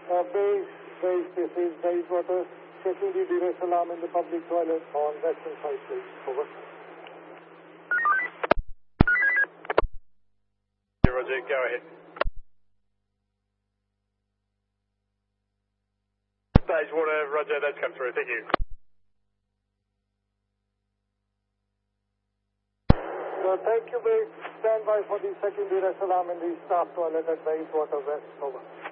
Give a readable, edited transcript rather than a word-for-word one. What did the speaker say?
Base, this is Bayswater. Checking the duress alarm in the public toilet on western side, please. Over. Roger, go ahead. Bayswater, Roger, that's come through. Thank you. Thank you, Base. Stand by for the second duress alarm in the staff toilet at Bayswater West. Over.